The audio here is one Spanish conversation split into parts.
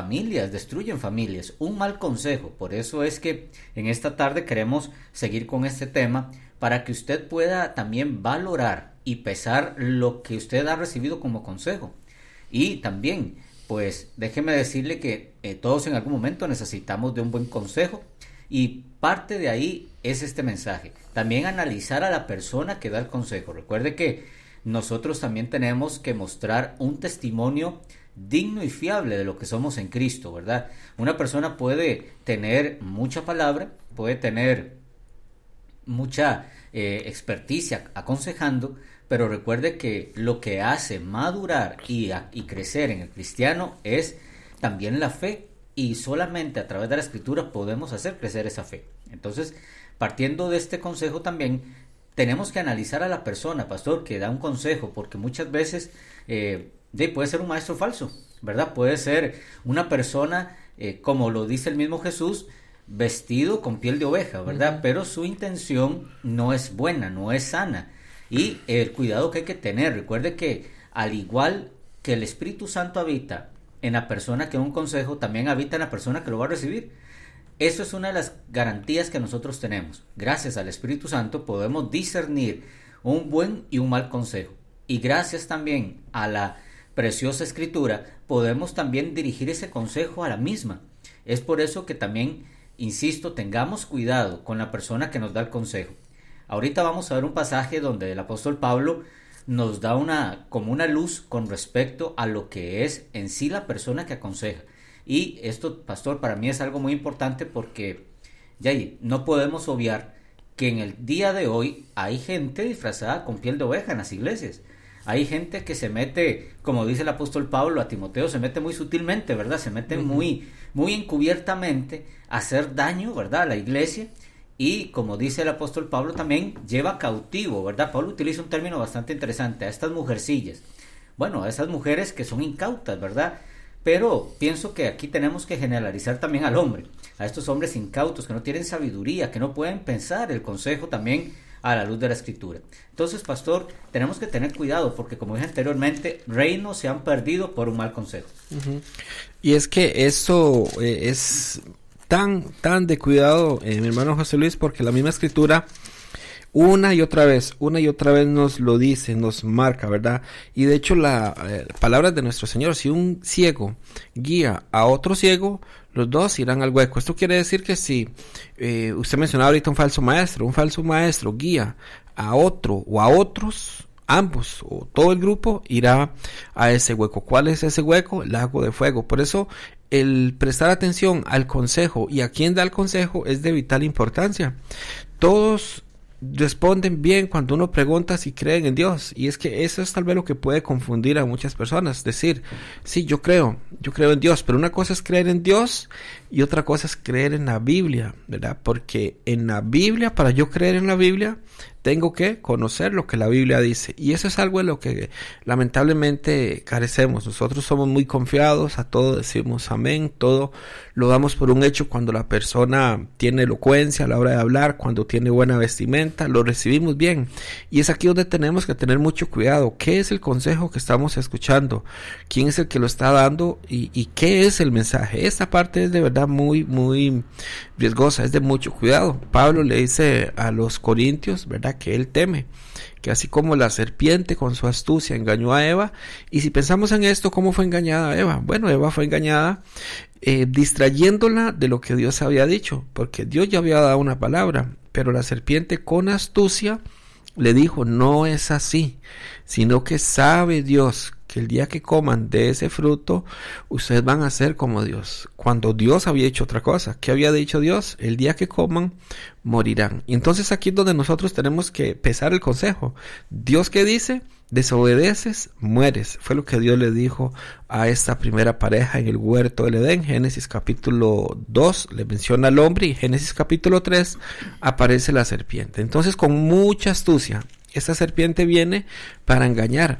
familias, destruyen familias. Un mal consejo. Por eso es que en esta tarde queremos seguir con este tema para que usted pueda también valorar y pesar lo que usted ha recibido como consejo. Y también, pues déjeme decirle que todos en algún momento necesitamos de un buen consejo, y parte de ahí es este mensaje. También analizar a la persona que da el consejo. Recuerde que nosotros también tenemos que mostrar un testimonio digno y fiable de lo que somos en Cristo, ¿verdad? Una persona puede tener mucha palabra, puede tener mucha experticia aconsejando, pero recuerde que lo que hace madurar y crecer en el cristiano es también la fe, y solamente a través de la Escritura podemos hacer crecer esa fe. Entonces, partiendo de este consejo también, tenemos que analizar a la persona, pastor, que da un consejo, porque muchas veces puede ser un maestro falso, ¿verdad? Puede ser una persona, como lo dice el mismo Jesús, vestido con piel de oveja, ¿verdad? Pero su intención no es buena, no es sana. Y el cuidado que hay que tener, recuerde que al igual que el Espíritu Santo habita en la persona que da un consejo, también habita en la persona que lo va a recibir. Eso es una de las garantías que nosotros tenemos. Gracias al Espíritu Santo podemos discernir un buen y un mal consejo. Y gracias también a la preciosa Escritura podemos también dirigir ese consejo a la misma. Es por eso que también, insisto, tengamos cuidado con la persona que nos da el consejo. Ahorita vamos a ver un pasaje donde el apóstol Pablo nos da como una luz con respecto a lo que es en sí la persona que aconseja. Y esto, pastor, para mí es algo muy importante porque no podemos obviar que en el día de hoy hay gente disfrazada con piel de oveja en las iglesias. Hay gente que se mete, como dice el apóstol Pablo a Timoteo, se mete muy sutilmente, ¿verdad? Se mete muy encubiertamente a hacer daño, ¿verdad?, a la iglesia. Y como dice el apóstol Pablo también, lleva cautivo, ¿verdad? Pablo utiliza un término bastante interesante, a estas mujercillas. Bueno, a esas mujeres que son incautas, ¿verdad? Pero pienso que aquí tenemos que generalizar también al hombre, a estos hombres incautos que no tienen sabiduría, que no pueden pensar el consejo también a la luz de la Escritura. Entonces, pastor, tenemos que tener cuidado porque, como dije anteriormente, reinos se han perdido por un mal consejo. Y es que eso es tan de cuidado, mi hermano José Luis, porque la misma Escritura una y otra vez nos lo dice, nos marca, ¿verdad? Y de hecho la palabra de nuestro Señor: si un ciego guía a otro ciego, los dos irán al hueco. Esto quiere decir que si usted mencionaba ahorita un falso maestro guía a otro o a otros, ambos o todo el grupo irá a ese hueco. ¿Cuál es ese hueco? El lago de fuego. Por eso el prestar atención al consejo y a quién da el consejo es de vital importancia. Todos responden bien cuando uno pregunta si creen en Dios, y es que eso es tal vez lo que puede confundir a muchas personas. Decir, sí, yo creo en Dios, pero una cosa es creer en Dios y otra cosa es creer en la Biblia, ¿verdad? Porque en la Biblia, para yo creer en la Biblia, tengo que conocer lo que la Biblia dice, y eso es algo de lo que lamentablemente carecemos. Nosotros somos muy confiados, a todo decimos amén, todo lo damos por un hecho. Cuando la persona tiene elocuencia a la hora de hablar, cuando tiene buena vestimenta, lo recibimos bien, y es aquí donde tenemos que tener mucho cuidado. ¿Qué es el consejo que estamos escuchando? ¿Quién es el que lo está dando? ¿Y qué es el mensaje? Esta parte es de verdad muy riesgosa, es de mucho cuidado. Pablo le dice a los corintios, ¿verdad?, que él teme, que así como la serpiente con su astucia engañó a Eva. Y si pensamos en esto, ¿cómo fue engañada Eva? Bueno, Eva fue engañada distrayéndola de lo que Dios había dicho, porque Dios ya había dado una palabra, pero la serpiente con astucia le dijo: no es así, sino que sabe Dios que el día que coman de ese fruto, ustedes van a ser como Dios. Cuando Dios había hecho otra cosa. ¿Qué había dicho Dios? El día que coman, morirán. Y entonces aquí es donde nosotros tenemos que pesar el consejo. Dios, ¿qué dice? Desobedeces, mueres. Fue lo que Dios le dijo a esta primera pareja en el huerto del Edén. Génesis capítulo 2 le menciona al hombre, y Génesis capítulo 3 aparece la serpiente. Entonces, con mucha astucia, esta serpiente viene para engañar.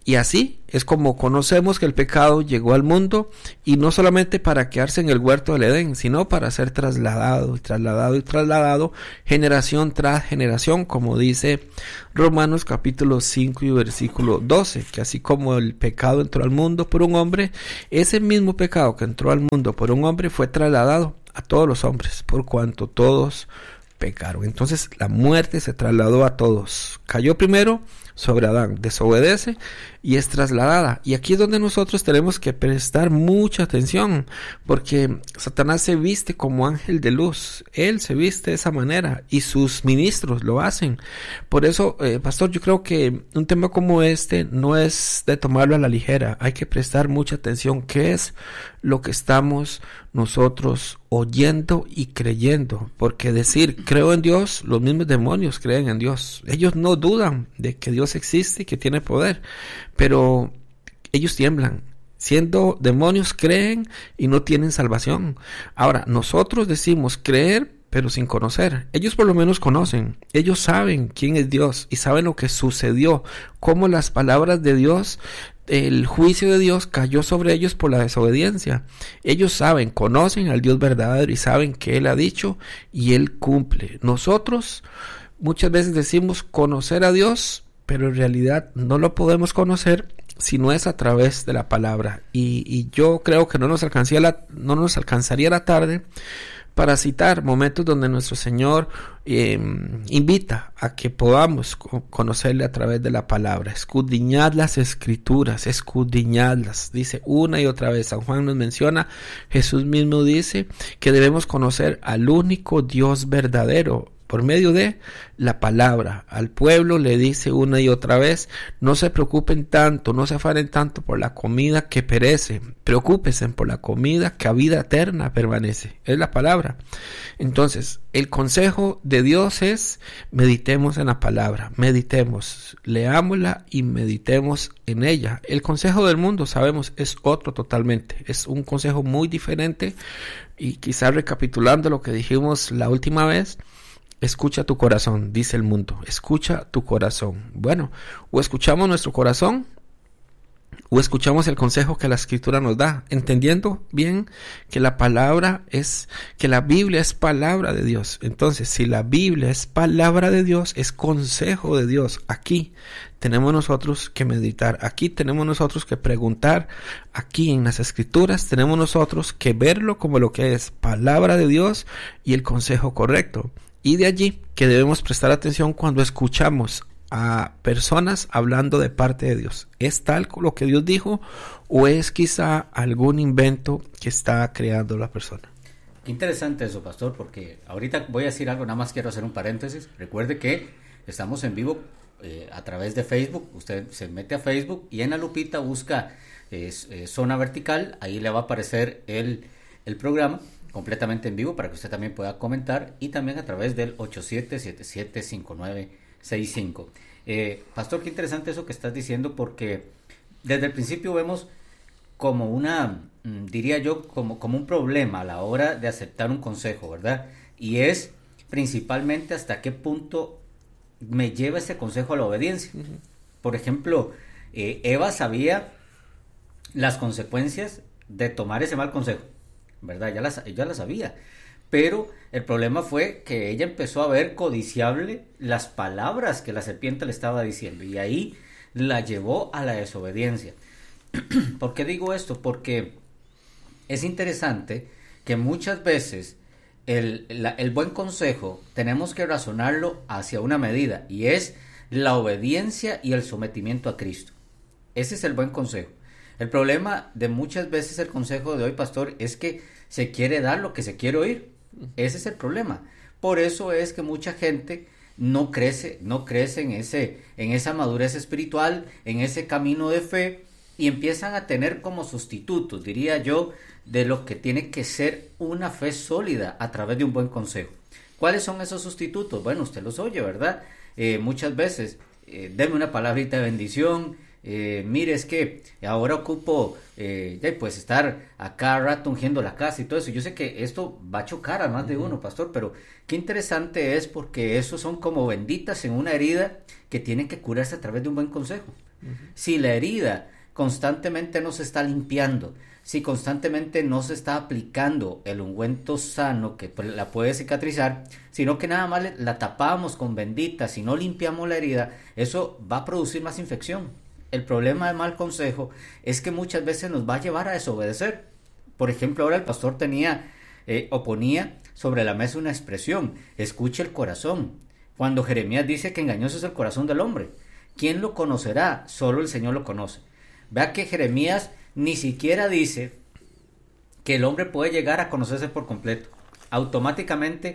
Y así es como conocemos que el pecado llegó al mundo, y no solamente para quedarse en el huerto del Edén, sino para ser trasladado y trasladado y trasladado generación tras generación, como dice Romanos capítulo 5 y versículo 12, que así como el pecado entró al mundo por un hombre, ese mismo pecado que entró al mundo por un hombre fue trasladado a todos los hombres, por cuanto todos pecaron. Entonces la muerte se trasladó a todos. Cayó primero sobre Adán, desobedece y es trasladada. Y aquí es donde nosotros tenemos que prestar mucha atención, porque Satanás se viste como ángel de luz. Él se viste de esa manera y sus ministros lo hacen. Por eso, pastor, yo creo que un tema como este no es de tomarlo a la ligera. Hay que prestar mucha atención. ¿Qué es lo que estamos nosotros oyendo y creyendo? Porque decir creo en Dios, los mismos demonios creen en Dios. Ellos no dudan de que Dios existe y que tiene poder, pero ellos tiemblan. Siendo demonios, creen y no tienen salvación. Ahora, nosotros decimos creer, pero sin conocer. Ellos por lo menos conocen. Ellos saben quién es Dios y saben lo que sucedió, cómo las palabras de Dios, el juicio de Dios cayó sobre ellos por la desobediencia. Ellos saben, conocen al Dios verdadero y saben que Él ha dicho y Él cumple. Nosotros muchas veces decimos conocer a Dios, pero en realidad no lo podemos conocer si no es a través de la palabra. Y yo creo que no nos alcanzaría la tarde para citar momentos donde nuestro Señor invita a que podamos conocerle a través de la palabra. Escudriñad las escrituras, escudriñadlas, dice una y otra vez. San Juan nos menciona, Jesús mismo dice que debemos conocer al único Dios verdadero por medio de la palabra. Al pueblo le dice una y otra vez, no se preocupen tanto, no se afanen tanto por la comida que perece, preocúpense por la comida que a vida eterna permanece. Es la palabra. Entonces, el consejo de Dios es, meditemos en la palabra, meditemos, leámosla y meditemos en ella. El consejo del mundo, sabemos, es otro totalmente, es un consejo muy diferente, y quizás recapitulando lo que dijimos la última vez, escucha tu corazón, dice el mundo. Escucha tu corazón. Bueno, o escuchamos nuestro corazón o escuchamos el consejo que la Escritura nos da, entendiendo bien que la palabra es, que la Biblia es palabra de Dios. Entonces, si la Biblia es palabra de Dios, es consejo de Dios. Aquí tenemos nosotros que meditar, aquí tenemos nosotros que preguntar, aquí en las Escrituras tenemos nosotros que verlo como lo que es palabra de Dios y el consejo correcto. Y de allí que debemos prestar atención cuando escuchamos a personas hablando de parte de Dios. ¿Es tal lo que Dios dijo o es quizá algún invento que está creando la persona? Qué interesante eso, pastor, porque ahorita voy a decir algo, nada más quiero hacer un paréntesis. Recuerde que estamos en vivo a través de Facebook. Usted se mete a Facebook y en la lupita busca Zona Vertical, ahí le va a aparecer el programa completamente en vivo para que usted también pueda comentar, y también a través del 8777-5965. Pastor, qué interesante eso que estás diciendo, porque desde el principio vemos como una, diría yo, como un problema a la hora de aceptar un consejo, ¿verdad? Y es principalmente hasta qué punto me lleva ese consejo a la obediencia. Uh-huh. Por ejemplo, Eva sabía las consecuencias de tomar ese mal consejo, ¿verdad? Ella la sabía, pero el problema fue que ella empezó a ver codiciable las palabras que la serpiente le estaba diciendo, y ahí la llevó a la desobediencia. ¿Por qué digo esto? Porque es interesante que muchas veces el buen consejo tenemos que razonarlo hacia una medida, y es la obediencia y el sometimiento a Cristo. Ese es el buen consejo. El problema de muchas veces el consejo de hoy, pastor, es que se quiere dar lo que se quiere oír. Ese es el problema. Por eso es que mucha gente no crece en esa madurez espiritual, en ese camino de fe, y empiezan a tener como sustitutos, diría yo, de lo que tiene que ser una fe sólida a través de un buen consejo. ¿Cuáles son esos sustitutos? Bueno, usted los oye, ¿verdad? Muchas veces, deme una palabrita de bendición. Mire, es que ahora ocupo pues estar a cada rato ungiendo la casa y todo eso. Yo sé que esto va a chocar a más de uno, pastor, pero qué interesante es, porque esos son como benditas en una herida que tienen que curarse a través de un buen consejo. Si la herida constantemente no se está limpiando, si constantemente no se está aplicando el ungüento sano que la puede cicatrizar, sino que nada más la tapamos con benditas y no limpiamos la herida, eso va a producir más infección. El problema del mal consejo es que muchas veces nos va a llevar a desobedecer. Por ejemplo, ahora el pastor ponía sobre la mesa una expresión: escuche el corazón. Cuando Jeremías dice que engañoso es el corazón del hombre, ¿quién lo conocerá? Solo el Señor lo conoce. Vea que Jeremías ni siquiera dice que el hombre puede llegar a conocerse por completo. Automáticamente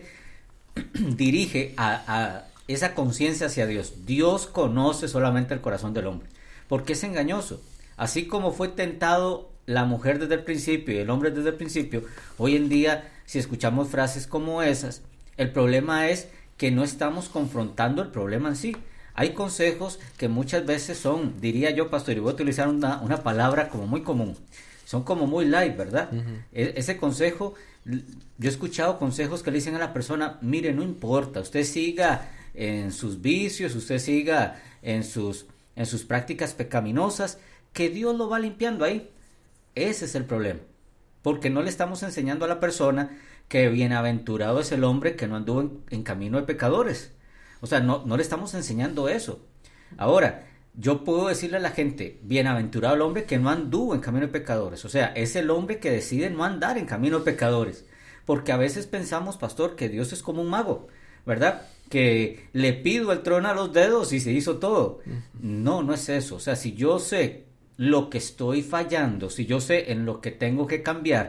dirige a esa conciencia hacia Dios. Dios conoce solamente el corazón del hombre, porque es engañoso. Así como fue tentado la mujer desde el principio y el hombre desde el principio, hoy en día, si escuchamos frases como esas, el problema es que no estamos confrontando el problema en sí. Hay consejos que muchas veces son, diría yo, pastor, y voy a utilizar una palabra como muy común, son como muy light, ¿verdad? Ese consejo, yo he escuchado consejos que le dicen a la persona: mire, no importa, usted siga en sus vicios, usted siga en sus prácticas pecaminosas, que Dios lo va limpiando ahí. Ese es el problema, porque no le estamos enseñando a la persona que bienaventurado es el hombre que no anduvo en camino de pecadores. O sea, no le estamos enseñando eso. Ahora, yo puedo decirle a la gente: bienaventurado el hombre que no anduvo en camino de pecadores. O sea, es el hombre que decide no andar en camino de pecadores. Porque a veces pensamos, pastor, que Dios es como un mago, ¿verdad? Que le pido el trono a los dedos y se hizo todo. No es eso. O sea, si yo sé lo que estoy fallando, si yo sé en lo que tengo que cambiar,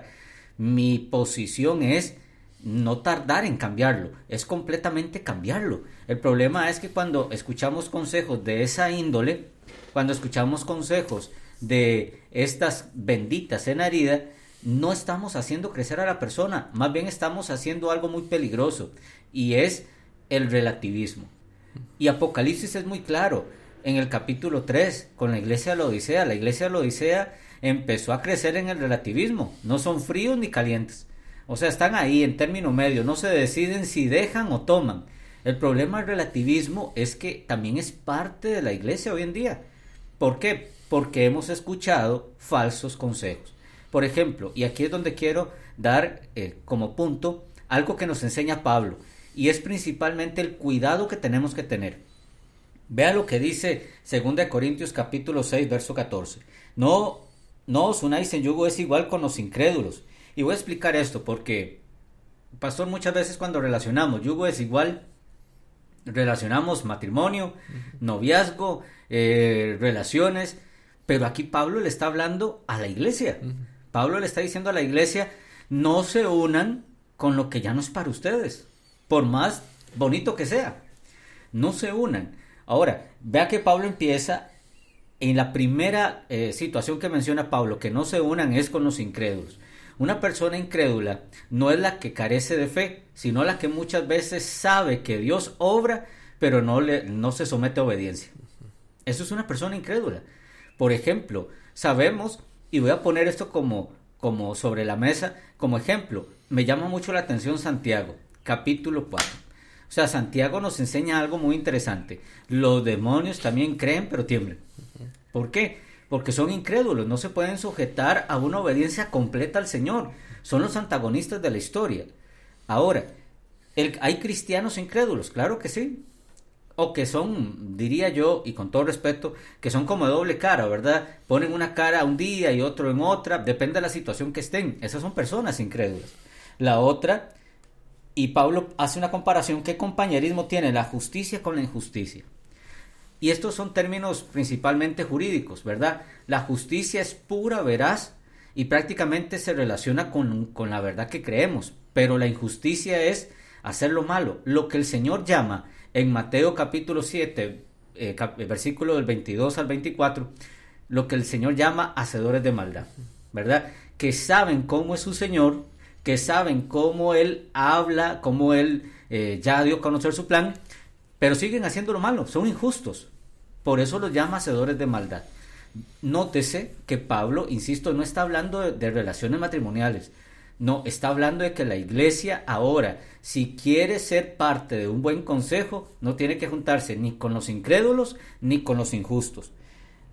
mi posición es no tardar en cambiarlo, es completamente cambiarlo. El problema es que cuando escuchamos consejos de esa índole, cuando escuchamos consejos de estas benditas en herida, no estamos haciendo crecer a la persona, más bien estamos haciendo algo muy peligroso, y es el relativismo. Y Apocalipsis es muy claro, en el capítulo 3, con la iglesia de la iglesia de la Odisea empezó a crecer en el relativismo, no son fríos ni calientes. O sea, están ahí en término medio, no se deciden si dejan o toman. El problema del relativismo es que también es parte de la iglesia hoy en día. ¿Por qué? Porque hemos escuchado falsos consejos. Por ejemplo, y aquí es donde quiero dar como punto algo que nos enseña Pablo, y es principalmente el cuidado que tenemos que tener. Vea lo que dice 2 Corintios capítulo 6, verso 14. No os unáis en yugo desigual con los incrédulos. Y voy a explicar esto porque, pastor, muchas veces cuando relacionamos yugo desigual, relacionamos matrimonio, noviazgo, relaciones, pero aquí Pablo le está hablando a la iglesia. Pablo le está diciendo a la iglesia: no se unan con lo que ya no es para ustedes, por más bonito que sea. No se unan. Ahora, vea que Pablo empieza en la primera situación que menciona Pablo, que no se unan es con los incrédulos. Una persona incrédula no es la que carece de fe, sino la que muchas veces sabe que Dios obra, pero no se somete a obediencia. Eso es una persona incrédula. Por ejemplo, sabemos, y voy a poner esto como sobre la mesa, como ejemplo, me llama mucho la atención Santiago, capítulo 4. O sea, Santiago nos enseña algo muy interesante. Los demonios también creen, pero tiemblan. ¿Por qué? Porque son incrédulos, no se pueden sujetar a una obediencia completa al Señor. Son los antagonistas de la historia. Ahora, ¿hay cristianos incrédulos? Claro que sí. O que son, diría yo, y con todo respeto, que son como de doble cara, ¿verdad? Ponen una cara un día y otro en otra, depende de la situación que estén. Esas son personas incrédulas. La otra, y Pablo hace una comparación: ¿qué compañerismo tiene la justicia con la injusticia? Y estos son términos principalmente jurídicos, ¿verdad? La justicia es pura, veraz, y prácticamente se relaciona con la verdad que creemos. Pero la injusticia es hacer lo malo, lo que el Señor llama en Mateo capítulo 7, versículo del 22 al 24, lo que el Señor llama hacedores de maldad, ¿verdad? Que saben cómo es su Señor, que saben cómo Él habla, cómo Él ya dio a conocer su plan, pero siguen haciendo lo malo, son injustos. Por eso los llama hacedores de maldad. Nótese que Pablo, insisto, no está hablando de relaciones matrimoniales. No, está hablando de que la iglesia ahora, si quiere ser parte de un buen consejo, no tiene que juntarse ni con los incrédulos ni con los injustos.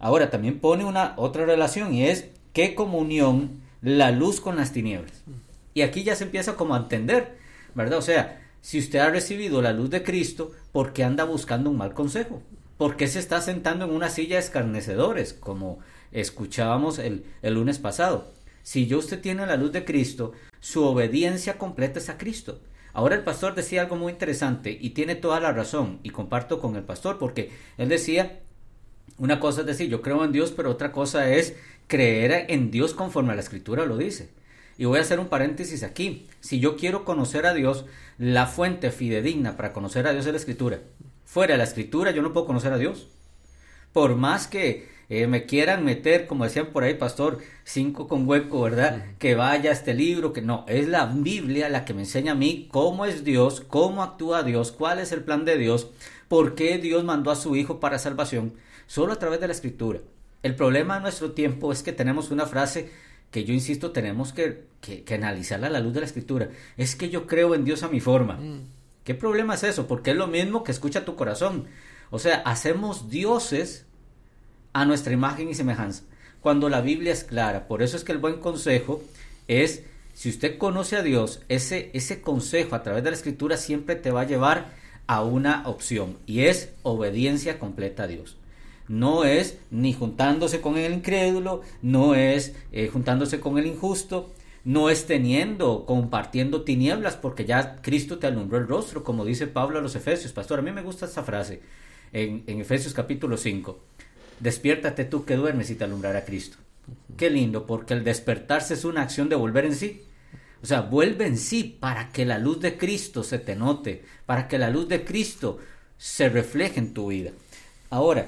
Ahora también pone otra relación, y es ¿qué comunión la luz con las tinieblas? Y aquí ya se empieza como a entender, ¿verdad? O sea, si usted ha recibido la luz de Cristo, ¿por qué anda buscando un mal consejo? ¿Por qué se está sentando en una silla de escarnecedores, como escuchábamos el lunes pasado? Si ya usted tiene la luz de Cristo, su obediencia completa es a Cristo. Ahora el pastor decía algo muy interesante, y tiene toda la razón, y comparto con el pastor, porque él decía, una cosa es decir, yo creo en Dios, pero otra cosa es creer en Dios conforme a la Escritura lo dice. Y voy a hacer un paréntesis aquí. Si yo quiero conocer a Dios, la fuente fidedigna para conocer a Dios es la Escritura. Fuera de la Escritura yo no puedo conocer a Dios. Por más que me quieran meter, como decían por ahí, pastor, 5 con hueco, ¿verdad? Que vaya a este libro, que no, es la Biblia la que me enseña a mí cómo es Dios, cómo actúa Dios, cuál es el plan de Dios, por qué Dios mandó a su Hijo para salvación, solo a través de la Escritura. El problema de nuestro tiempo es que tenemos una frase que yo insisto, tenemos que analizarla a la luz de la Escritura. Es que yo creo en Dios a mi forma. ¿Qué problema es eso? Porque es lo mismo que escucha tu corazón. O sea, hacemos dioses a nuestra imagen y semejanza, cuando la Biblia es clara. Por eso es que el buen consejo es, si usted conoce a Dios, ese consejo a través de la Escritura siempre te va a llevar a una opción, y es obediencia completa a Dios. No es ni juntándose con el incrédulo, no es juntándose con el injusto, no es compartiendo tinieblas, porque ya Cristo te alumbró el rostro, como dice Pablo a los Efesios. Pastor, a mí me gusta esta frase en Efesios capítulo 5. Despiértate tú que duermes y te alumbrará Cristo. Qué lindo, porque el despertarse es una acción de volver en sí. O sea, vuelve en sí para que la luz de Cristo se te note, para que la luz de Cristo se refleje en tu vida. Ahora,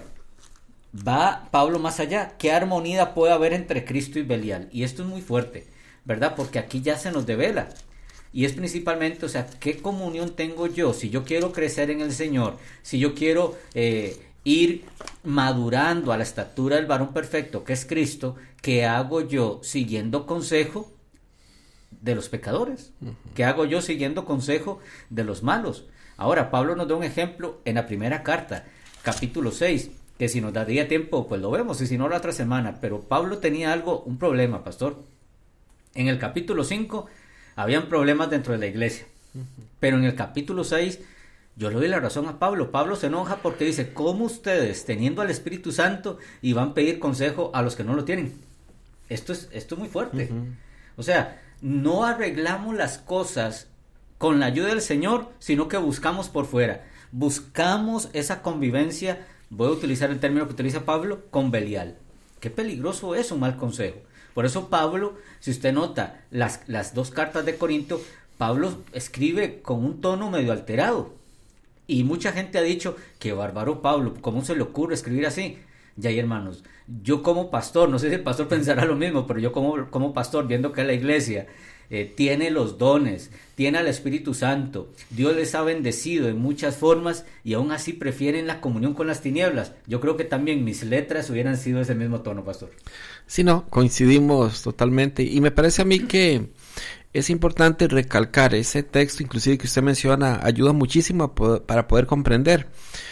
va Pablo más allá. ¿Qué armonía puede haber entre Cristo y Belial? Y esto es muy fuerte, ¿verdad? Porque aquí ya se nos devela. Y es principalmente, o sea, ¿qué comunión tengo yo? Si yo quiero crecer en el Señor, si yo quiero ir madurando a la estatura del varón perfecto, que es Cristo, ¿qué hago yo siguiendo consejo de los pecadores? ¿Qué hago yo siguiendo consejo de los malos? Ahora, Pablo nos da un ejemplo en la primera carta, capítulo 6, que si nos daría tiempo, pues lo vemos, y si no, la otra semana. Pero Pablo tenía un problema, pastor. En el capítulo 5 habían problemas dentro de la iglesia, pero en el capítulo 6 yo le doy la razón a Pablo. Pablo se enoja porque dice, ¿cómo ustedes, teniendo al Espíritu Santo, y van a pedir consejo a los que no lo tienen? Esto es muy fuerte. O sea, no arreglamos las cosas con la ayuda del Señor, sino que buscamos por fuera. Buscamos esa convivencia, voy a utilizar el término que utiliza Pablo, con Belial. Qué peligroso es un mal consejo. Por eso Pablo, si usted nota las 2 cartas de Corinto, Pablo escribe con un tono medio alterado. Y mucha gente ha dicho, qué bárbaro Pablo, ¿cómo se le ocurre escribir así? Ya, hermanos, yo como pastor, no sé si el pastor pensará lo mismo, pero yo como pastor, viendo que la iglesia tiene los dones, tiene al Espíritu Santo, Dios les ha bendecido en muchas formas, y aún así prefieren la comunión con las tinieblas. Yo creo que también mis letras hubieran sido ese mismo tono, pastor. Sí, no, coincidimos totalmente, y me parece a mí que es importante recalcar ese texto, inclusive que usted menciona, ayuda muchísimo para poder comprender.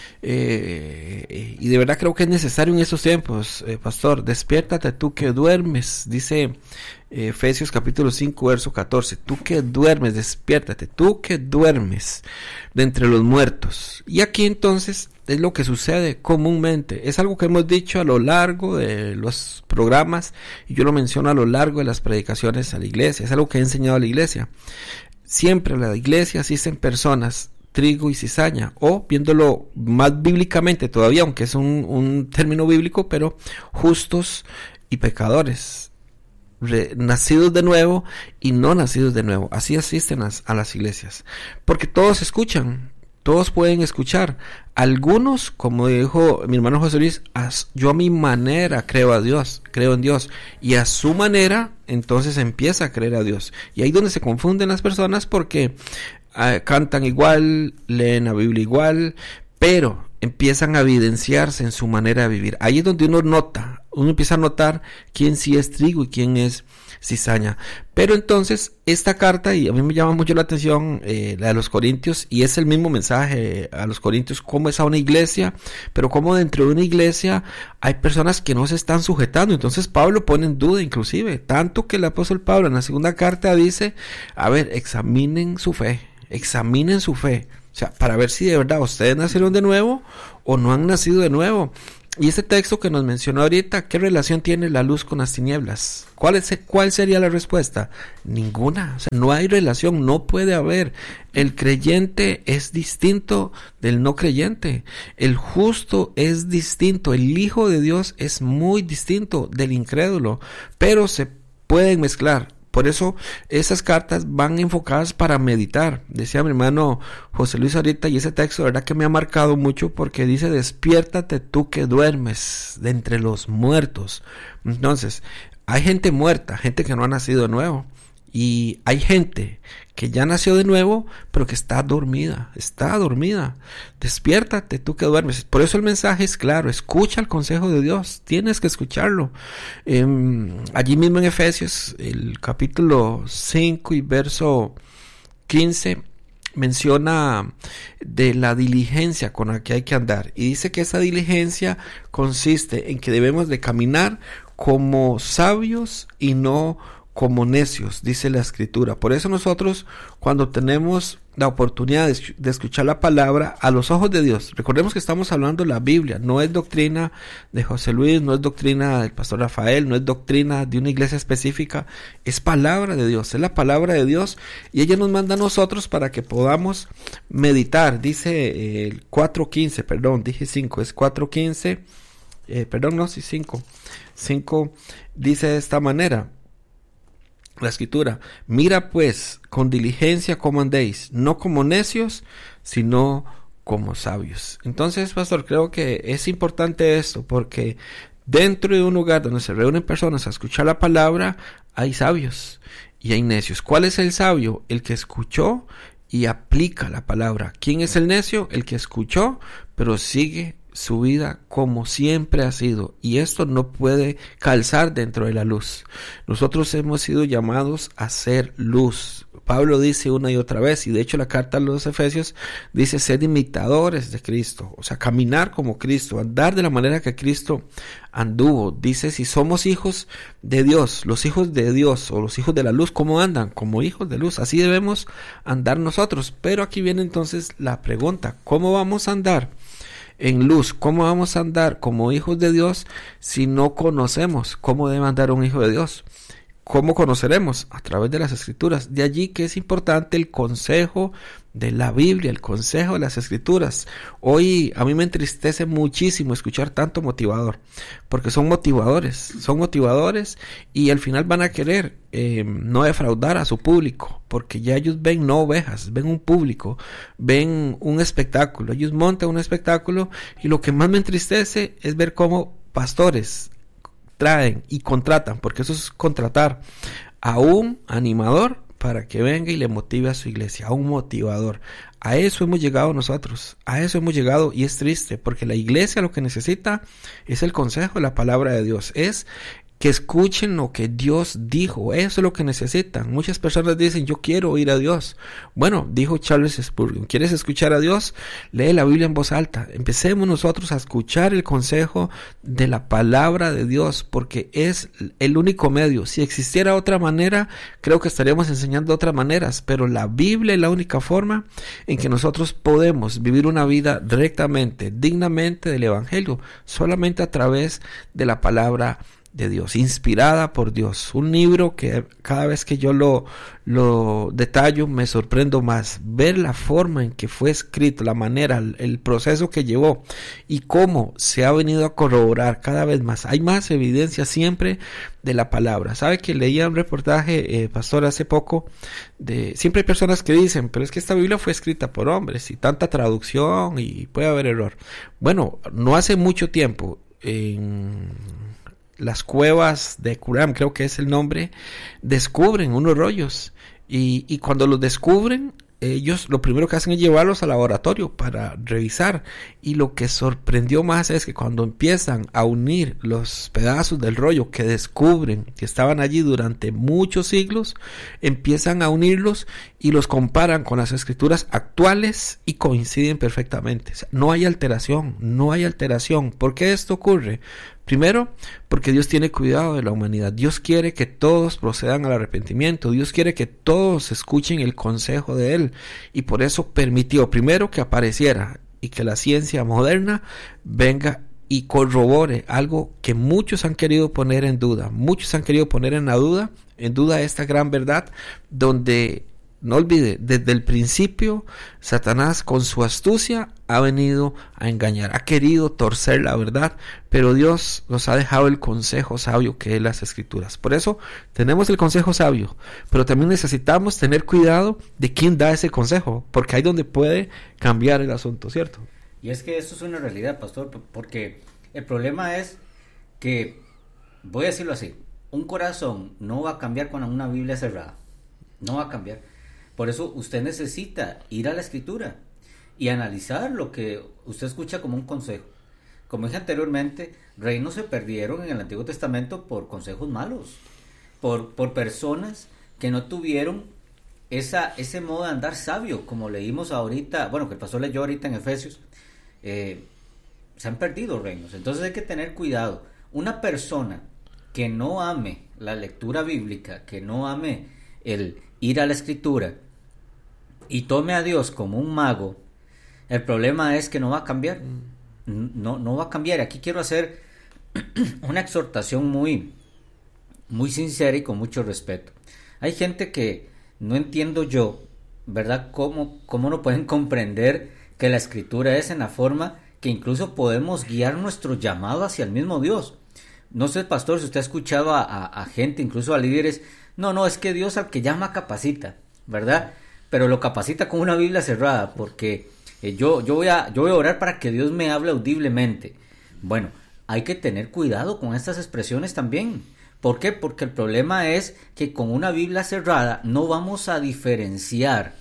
Y de verdad creo que es necesario en estos tiempos, pastor. Despiértate tú que duermes, dice Efesios capítulo 5 verso 14. Tú que duermes, despiértate, tú que duermes de entre los muertos. Y aquí entonces es lo que sucede comúnmente. Es algo que hemos dicho a lo largo de los programas, y yo lo menciono a lo largo de las predicaciones a la iglesia. Es algo que he enseñado a la iglesia. Siempre a la iglesia asisten personas, trigo y cizaña, o viéndolo más bíblicamente todavía, aunque es un término bíblico, pero justos y pecadores, nacidos de nuevo y no nacidos de nuevo. Así asisten a las iglesias, porque todos escuchan, todos pueden escuchar. Algunos, como dijo mi hermano José Luis, yo a mi manera creo en Dios, y a su manera entonces empieza a creer a Dios. Y ahí es donde se confunden las personas, porque cantan igual, leen la Biblia igual, pero empiezan a evidenciarse en su manera de vivir. Ahí es donde uno nota, uno empieza a notar quién sí es trigo y quién es cizaña. Pero entonces esta carta, y a mí me llama mucho la atención la de los Corintios, y es el mismo mensaje a los Corintios, cómo es a una iglesia, pero cómo dentro de una iglesia hay personas que no se están sujetando. Entonces Pablo pone en duda inclusive, tanto que el apóstol Pablo en la segunda carta dice, a ver, examinen su fe, o sea, para ver si de verdad ustedes nacieron de nuevo o no han nacido de nuevo. Y este texto que nos mencionó ahorita, ¿qué relación tiene la luz con las tinieblas? ¿Cuál sería la respuesta? Ninguna. O sea, no hay relación, no puede haber. El creyente es distinto del no creyente. El justo es distinto. El Hijo de Dios es muy distinto del incrédulo. Pero se pueden mezclar. Por eso esas cartas van enfocadas para meditar. Decía mi hermano José Luis ahorita, y ese texto, de verdad que me ha marcado mucho, porque dice, despiértate tú que duermes de entre los muertos. Entonces, hay gente muerta, gente que no ha nacido de nuevo. Y hay gente que ya nació de nuevo, pero que está dormida. Despiértate tú que duermes. Por eso el mensaje es claro, escucha el consejo de Dios, tienes que escucharlo. Allí mismo en Efesios, el capítulo 5 y verso 15, menciona de la diligencia con la que hay que andar. Y dice que esa diligencia consiste en que debemos de caminar como sabios y no como necios, dice la Escritura. Por eso nosotros, cuando tenemos la oportunidad de escuchar la palabra a los ojos de Dios, recordemos que estamos hablando de la Biblia, no es doctrina de José Luis, no es doctrina del pastor Rafael, no es doctrina de una iglesia específica, es palabra de Dios, es la palabra de Dios, y ella nos manda a nosotros para que podamos meditar. Dice el 4:15, perdón, dije 5, es 4:15, 5 dice de esta manera la Escritura: mira pues con diligencia cómo andéis, no como necios, sino como sabios. Entonces, pastor, creo que es importante esto, porque dentro de un lugar donde se reúnen personas a escuchar la palabra, hay sabios y hay necios. ¿Cuál es el sabio? El que escuchó y aplica la palabra. ¿Quién es el necio? El que escuchó, pero sigue su vida como siempre ha sido, y esto no puede calzar dentro de la luz. Nosotros hemos sido llamados a ser luz. Pablo dice una y otra vez, y de hecho la carta a los Efesios dice ser imitadores de Cristo, o sea, caminar como Cristo, andar de la manera que Cristo anduvo. Dice, si somos hijos de Dios, los hijos de Dios o los hijos de la luz, ¿cómo andan? Como hijos de luz. Así debemos andar nosotros. Pero aquí viene entonces la pregunta: ¿cómo vamos a andar en luz? ¿Cómo vamos a andar como hijos de Dios si no conocemos cómo debe andar un hijo de Dios? ¿Cómo conoceremos? A través de las Escrituras. De allí que es importante el consejo de la Biblia, el consejo de las Escrituras. Hoy a mí me entristece muchísimo escuchar tanto motivador, porque son motivadores y al final van a querer no defraudar a su público, porque ya ellos ven no ovejas, ven un público, ven un espectáculo. Ellos montan un espectáculo, y lo que más me entristece es ver cómo pastores traen y contratan, porque eso es contratar a un animador para que venga y le motive a su iglesia, a un motivador. A eso hemos llegado nosotros, y es triste, porque la iglesia lo que necesita es el consejo de la palabra de Dios, es que escuchen lo que Dios dijo. Eso es lo que necesitan. Muchas personas dicen, yo quiero oír a Dios. Bueno, dijo Charles Spurgeon, ¿quieres escuchar a Dios? Lee la Biblia en voz alta. Empecemos nosotros a escuchar el consejo de la palabra de Dios, porque es el único medio. Si existiera otra manera, creo que estaríamos enseñando otras maneras, pero la Biblia es la única forma en que nosotros podemos vivir una vida rectamente, dignamente del Evangelio, solamente a través de la palabra de Dios, inspirada por Dios. Un libro que cada vez que yo lo detallo me sorprendo más. Ver la forma en que fue escrito, la manera, el proceso que llevó y cómo se ha venido a corroborar cada vez más. Hay más evidencia siempre de la palabra. ¿Sabe que leía un reportaje, pastor, hace poco? Siempre hay personas que dicen, pero es que esta Biblia fue escrita por hombres y tanta traducción y puede haber error. Bueno, no hace mucho tiempo, en las cuevas de Qumran, creo que es el nombre, descubren unos rollos, y cuando los descubren ellos lo primero que hacen es llevarlos al laboratorio para revisar, y lo que sorprendió más es que cuando empiezan a unir los pedazos del rollo que descubren que estaban allí durante muchos siglos, empiezan a unirlos y los comparan con las escrituras actuales y coinciden perfectamente. O sea, no hay alteración, no hay alteración. ¿Por qué esto ocurre? Primero, porque Dios tiene cuidado de la humanidad. Dios quiere que todos procedan al arrepentimiento. Dios quiere que todos escuchen el consejo de Él. Y por eso permitió primero que apareciera y que la ciencia moderna venga y corrobore algo que muchos han querido poner en duda. Muchos han querido poner en duda esta gran verdad, donde, no olvide, desde el principio Satanás con su astucia ha venido a engañar, ha querido torcer la verdad, pero Dios nos ha dejado el consejo sabio que es las Escrituras. Por eso tenemos el consejo sabio, pero también necesitamos tener cuidado de quién da ese consejo, porque ahí es donde puede cambiar el asunto, ¿cierto? Y es que esto es una realidad, pastor, porque el problema es que, voy a decirlo así, un corazón no va a cambiar con una Biblia cerrada, no va a cambiar. Por eso usted necesita ir a la Escritura y analizar lo que usted escucha como un consejo. Como dije anteriormente, reinos se perdieron en el Antiguo Testamento por consejos malos, por personas que no tuvieron ese modo de andar sabio, como leímos ahorita, bueno, que el pastor leyó ahorita en Efesios. Se han perdido reinos. Entonces hay que tener cuidado. Una persona que no ame la lectura bíblica, que no ame el ir a la Escritura y tome a Dios como un mago, el problema es que no va a cambiar. No va a cambiar. Aquí quiero hacer una exhortación muy sincera y con mucho respeto. Hay gente que no entiendo yo, ¿verdad? ¿Cómo no pueden comprender que la Escritura es en la forma que incluso podemos guiar nuestro llamado hacia el mismo Dios? No sé, pastor, si usted ha escuchado a gente, incluso a líderes, no, es que Dios al que llama capacita, ¿verdad? Pero lo capacita con una Biblia cerrada, porque yo voy a orar para que Dios me hable audiblemente. Bueno, hay que tener cuidado con estas expresiones también. ¿Por qué? Porque el problema es que con una Biblia cerrada no vamos a diferenciar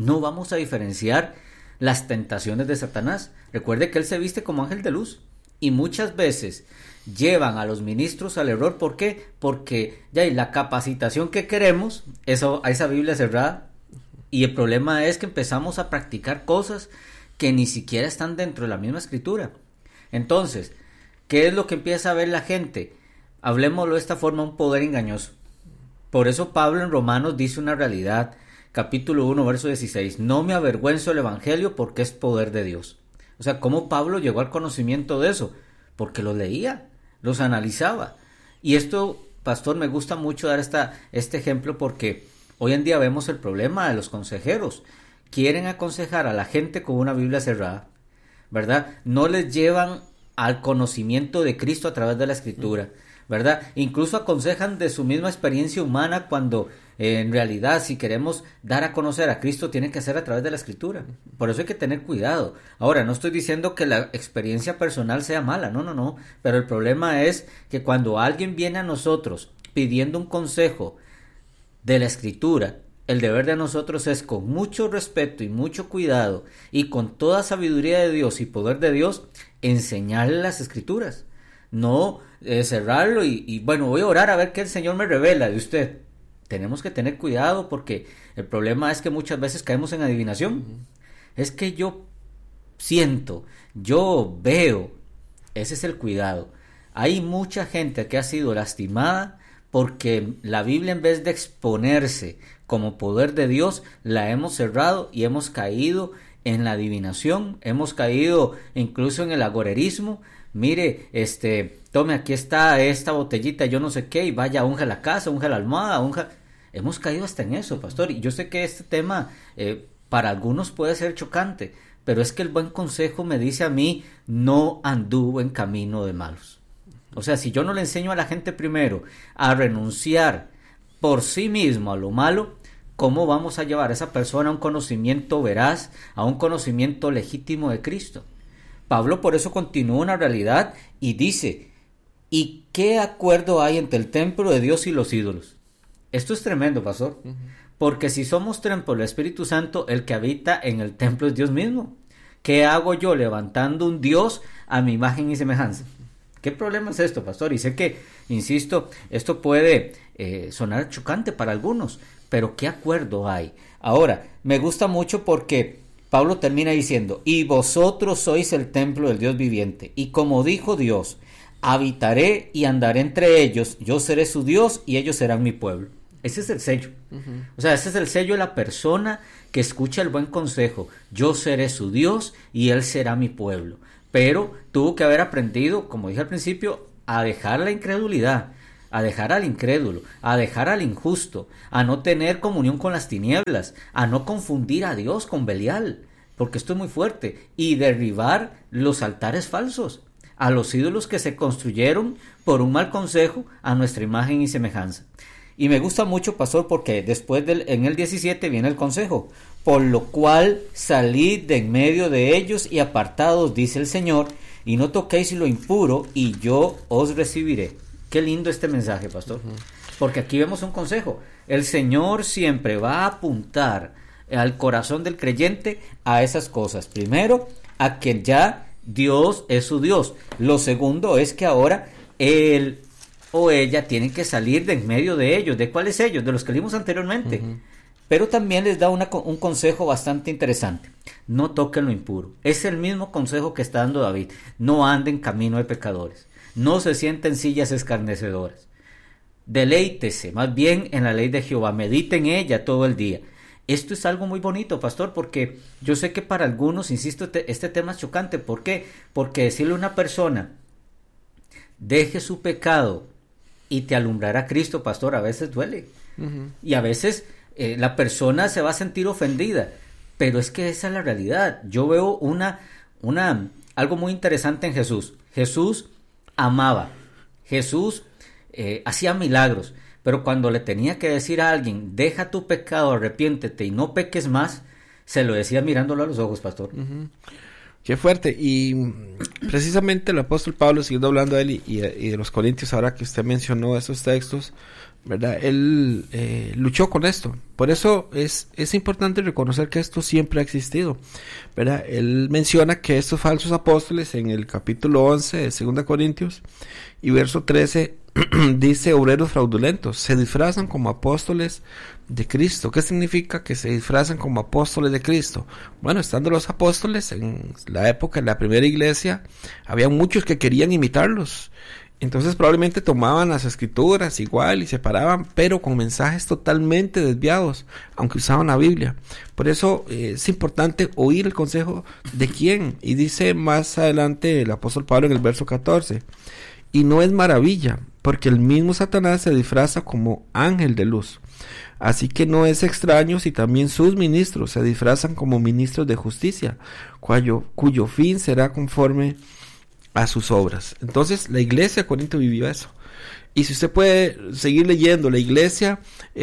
las tentaciones de Satanás. Recuerde que él se viste como ángel de luz y muchas veces llevan a los ministros al error. ¿Por qué? Porque ya hay la capacitación que queremos a esa Biblia cerrada, y el problema es que empezamos a practicar cosas que ni siquiera están dentro de la misma Escritura. Entonces, ¿qué es lo que empieza a ver la gente? Hablemoslo de esta forma, un poder engañoso. Por eso Pablo en Romanos dice una realidad, capítulo 1, verso 16, no me avergüenzo del Evangelio porque es poder de Dios. O sea, ¿cómo Pablo llegó al conocimiento de eso? Porque los leía, los analizaba. Y esto, pastor, me gusta mucho dar este ejemplo porque hoy en día vemos el problema de los consejeros. Quieren aconsejar a la gente con una Biblia cerrada, ¿verdad? No les llevan al conocimiento de Cristo a través de la Escritura, ¿verdad? Incluso aconsejan de su misma experiencia humana cuando en realidad si queremos dar a conocer a Cristo tiene que ser a través de la Escritura. Por eso hay que tener cuidado. Ahora, no estoy diciendo que la experiencia personal sea mala, no, pero el problema es que cuando alguien viene a nosotros pidiendo un consejo de la Escritura, el deber de nosotros es con mucho respeto y mucho cuidado y con toda sabiduría de Dios y poder de Dios enseñarle las Escrituras, no cerrarlo y bueno, voy a orar a ver qué el Señor me revela de usted. Tenemos que tener cuidado porque el problema es que muchas veces caemos en adivinación. Es que yo siento, yo veo, ese es el cuidado. Hay mucha gente que ha sido lastimada porque la Biblia, en vez de exponerse como poder de Dios, la hemos cerrado y hemos caído en la adivinación, hemos caído incluso en el agorerismo. Mire, tome, aquí está esta botellita, yo no sé qué, y vaya, unja la casa, unja la almohada, hemos caído hasta en eso, pastor. Y yo sé que este tema para algunos puede ser chocante, pero es que el buen consejo me dice a mí, no anduvo en camino de malos. O sea, si yo no le enseño a la gente primero a renunciar por sí mismo a lo malo, ¿cómo vamos a llevar a esa persona a un conocimiento veraz, a un conocimiento legítimo de Cristo? Pablo por eso continúa una realidad y dice, ¿y qué acuerdo hay entre el templo de Dios y los ídolos? Esto es tremendo, pastor, porque si somos templo del Espíritu Santo, el que habita en el templo es Dios mismo. ¿Qué hago yo levantando un Dios a mi imagen y semejanza? ¿Qué problema es esto, pastor? Y sé que, insisto, esto puede sonar chocante para algunos, pero ¿qué acuerdo hay? Ahora, me gusta mucho porque Pablo termina diciendo, y vosotros sois el templo del Dios viviente, y como dijo Dios, habitaré y andaré entre ellos, yo seré su Dios y ellos serán mi pueblo. Ese es el sello. O sea, ese es el sello de la persona que escucha el buen consejo. Yo seré su Dios y él será mi pueblo. Pero tuvo que haber aprendido, como dije al principio, a dejar la incredulidad, a dejar al incrédulo, a dejar al injusto, a no tener comunión con las tinieblas, a no confundir a Dios con Belial, porque esto es muy fuerte, y derribar los altares falsos, a los ídolos que se construyeron por un mal consejo a nuestra imagen y semejanza. Y me gusta mucho, pastor, porque después en el 17 viene el consejo. Por lo cual salid de en medio de ellos y apartados, dice el Señor, y no toquéis lo impuro, y yo os recibiré. Qué lindo este mensaje, pastor. Porque aquí vemos un consejo. El Señor siempre va a apuntar al corazón del creyente a esas cosas. Primero, a que ya Dios es su Dios. Lo segundo es que ahora él o ella tienen que salir de en medio de ellos. ¿De cuáles ellos? De los que vimos anteriormente. Pero también les da un consejo bastante interesante. No toquen lo impuro. Es el mismo consejo que está dando David. No anden camino de pecadores. No se sienten sillas escarnecedoras. Deleítese más bien en la ley de Jehová. Medite en ella todo el día. Esto es algo muy bonito, pastor, porque yo sé que para algunos, insisto, este tema es chocante. ¿Por qué? Porque decirle a una persona, deje su pecado y te alumbrará Cristo, pastor, a veces duele. Y a veces la persona se va a sentir ofendida, pero es que esa es la realidad. Yo veo algo muy interesante en Jesús. Jesús amaba, Jesús hacía milagros, pero cuando le tenía que decir a alguien, deja tu pecado, arrepiéntete y no peques más, se lo decía mirándolo a los ojos, pastor. Qué fuerte. Y precisamente el apóstol Pablo, siguiendo hablando de él y de los Corintios, ahora que usted mencionó esos textos, ¿verdad? Él luchó con esto. Por eso es importante reconocer que esto siempre ha existido, ¿verdad? Él menciona que estos falsos apóstoles en el capítulo 11 de 2 Corintios y verso 13 dice obreros fraudulentos, se disfrazan como apóstoles de Cristo. ¿Qué significa que se disfrazan como apóstoles de Cristo? Bueno, estando los apóstoles en la época de la primera iglesia, había muchos que querían imitarlos. Entonces probablemente tomaban las escrituras igual y se paraban, pero con mensajes totalmente desviados, aunque usaban la Biblia. Por eso es importante oír el consejo de quién. Y dice más adelante el apóstol Pablo en el verso 14, y no es maravilla, porque el mismo Satanás se disfraza como ángel de luz. Así que no es extraño si también sus ministros se disfrazan como ministros de justicia, cuyo fin será conforme a sus obras. Entonces la iglesia de Corinto vivió eso. Y si usted puede seguir leyendo la iglesia,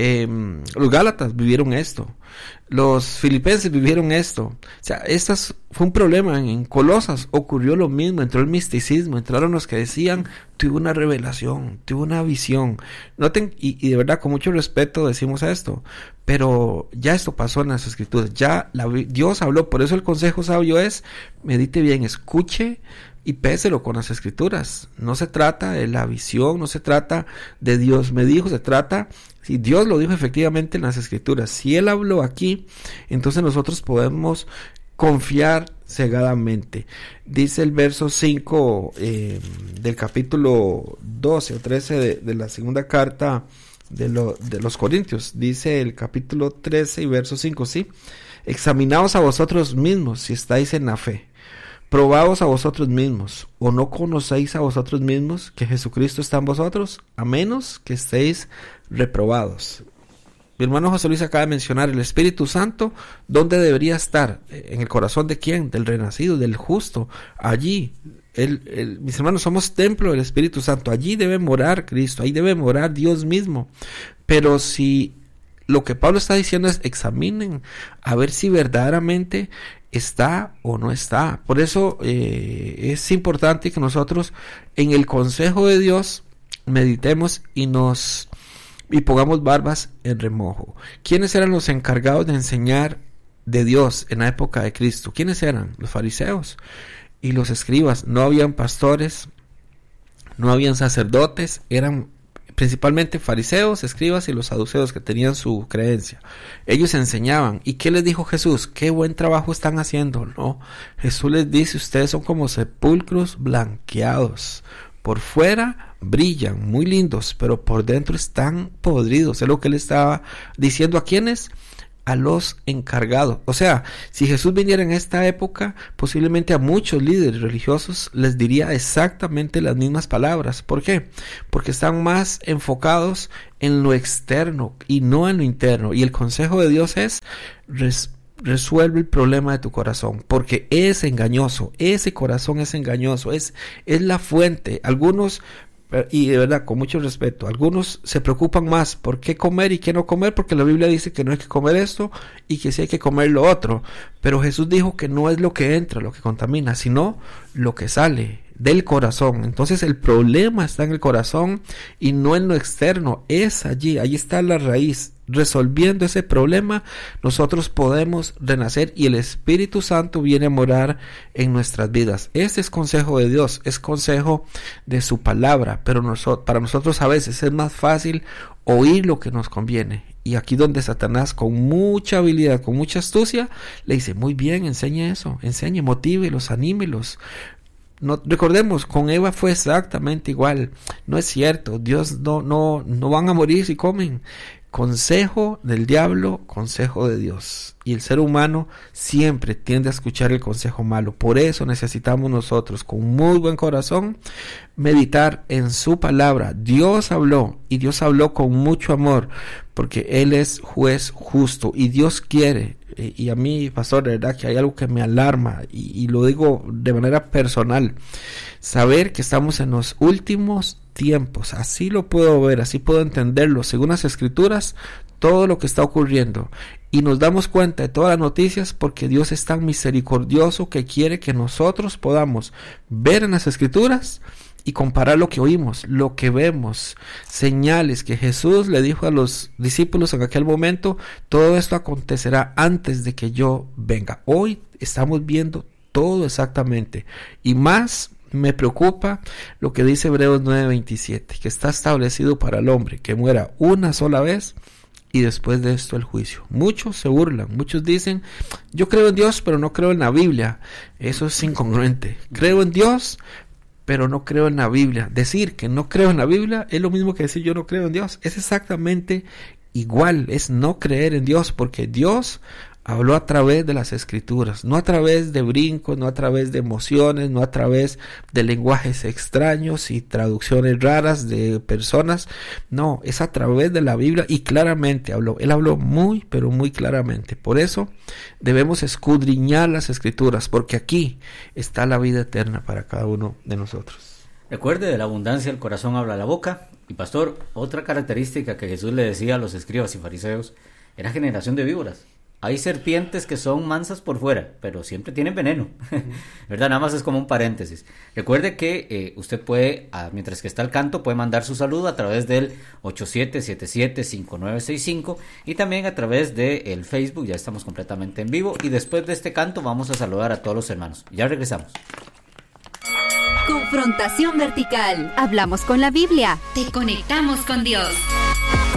los Gálatas vivieron esto, los filipenses vivieron esto. O sea, fue un problema. En Colosas ocurrió lo mismo, entró el misticismo, entraron los que decían, tuve una revelación, tuve una visión. Noten, y de verdad con mucho respeto decimos esto, pero ya esto pasó en las escrituras, ya Dios habló. Por eso el consejo sabio es, medite bien, escuche y péselo con las escrituras. No se trata de la visión, no se trata de Dios me dijo, se trata, si Dios lo dijo efectivamente en las escrituras, si Él habló aquí, entonces nosotros podemos confiar cegadamente. Dice el verso 5 del capítulo 12 o 13 de la segunda carta de los Corintios. Dice el capítulo 13 y verso 5, ¿sí? Examinaos a vosotros mismos si estáis en la fe. Probaos a vosotros mismos, o no conocéis a vosotros mismos que Jesucristo está en vosotros, a menos que estéis reprobados. Mi hermano José Luis acaba de mencionar el Espíritu Santo. ¿Dónde debería estar? ¿En el corazón de quién? Del renacido, del justo. Allí, mis hermanos, somos templo del Espíritu Santo. Allí debe morar Cristo, ahí debe morar Dios mismo. Pero si lo que Pablo está diciendo es examinen a ver si verdaderamente está o no está. Por eso es importante que nosotros en el consejo de Dios meditemos y nos y pongamos barbas en remojo. ¿Quiénes eran los encargados de enseñar de Dios en la época de Cristo? ¿Quiénes eran? Los fariseos y los escribas. No habían pastores, no habían sacerdotes, eran principalmente fariseos, escribas y los saduceos que tenían su creencia. Ellos enseñaban. ¿Y qué les dijo Jesús? ¿Qué buen trabajo están haciendo? No, Jesús les dice, ustedes son como sepulcros blanqueados. Por fuera brillan, muy lindos, pero por dentro están podridos. Es lo que él estaba diciendo. ¿A quiénes? A los encargados. O sea, si Jesús viniera en esta época, posiblemente a muchos líderes religiosos les diría exactamente las mismas palabras. ¿Por qué? Porque están más enfocados en lo externo y no en lo interno. Y el consejo de Dios es: resuelve el problema de tu corazón, porque es engañoso, ese corazón es engañoso, es la fuente. Algunos, y de verdad, con mucho respeto, algunos se preocupan más por qué comer y qué no comer, porque la Biblia dice que no hay que comer esto y que sí hay que comer lo otro, pero Jesús dijo que no es lo que entra lo que contamina, sino lo que sale del corazón. Entonces el problema está en el corazón y no en lo externo, es allí está la raíz. Resolviendo ese problema, nosotros podemos renacer y el Espíritu Santo viene a morar en nuestras vidas. Este es consejo de Dios, es consejo de su palabra, pero para nosotros a veces es más fácil oír lo que nos conviene. Y aquí donde Satanás, con mucha habilidad, con mucha astucia, le dice: muy bien, enseñe eso, enseñe, motívelos, anímelos. No, recordemos, con Eva fue exactamente igual. No es cierto, Dios no van a morir si comen. Consejo del diablo, consejo de Dios. Y el ser humano siempre tiende a escuchar el consejo malo. Por eso necesitamos nosotros, con muy buen corazón, meditar en su palabra. Dios habló, y Dios habló con mucho amor, porque Él es juez justo, y Dios quiere. Y a mí, pastor, de verdad que hay algo que me alarma, y lo digo de manera personal: saber que estamos en los últimos tiempos. Así lo puedo ver, así puedo entenderlo, según las Escrituras, todo lo que está ocurriendo. Y nos damos cuenta de todas las noticias porque Dios es tan misericordioso que quiere que nosotros podamos ver en las Escrituras y comparar lo que oímos, lo que vemos, señales que Jesús le dijo a los discípulos en aquel momento: todo esto acontecerá antes de que yo venga. Hoy estamos viendo todo exactamente, y más me preocupa lo que dice Hebreos 9:27, que está establecido para el hombre que muera una sola vez y después de esto el juicio. Muchos se burlan, muchos dicen: yo creo en Dios pero no creo en la Biblia. Eso es incongruente. Creo en Dios pero no creo en la Biblia. Decir que no creo en la Biblia es lo mismo que decir yo no creo en Dios. Es exactamente igual, es no creer en Dios, porque Dios habló a través de las Escrituras, no a través de brincos, no a través de emociones, no a través de lenguajes extraños y traducciones raras de personas. No, es a través de la Biblia, y claramente habló. Él habló muy, pero muy claramente. Por eso debemos escudriñar las Escrituras, porque aquí está la vida eterna para cada uno de nosotros. Recuerde, de la abundancia el corazón habla la boca. Y pastor, otra característica que Jesús le decía a los escribas y fariseos era generación de víboras. Hay serpientes que son mansas por fuera, pero siempre tienen veneno, ¿verdad? Nada más es como un paréntesis. Recuerde que usted puede, mientras que está al canto, puede mandar su saludo a través del 8777-5965 y también a través del Facebook. Ya estamos completamente en vivo, y después de este canto vamos a saludar a todos los hermanos. Ya regresamos. Confrontación vertical. Hablamos con la Biblia. Te conectamos con Dios.